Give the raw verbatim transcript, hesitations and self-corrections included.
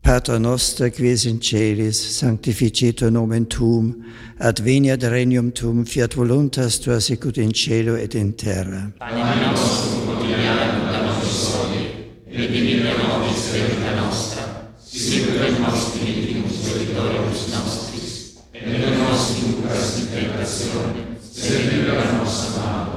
Pater noster, qui es in celis, sanctificetur nomen tuum, adveniat regnum tuum, fiat voluntas tua sicut in cielo et in terra. Panem nostrum quotidianum da nobis hodie, et dimitte nobis debita nostra, sicut et nos dimittimus debitoribus nostris, et non nos inducas in tentatione,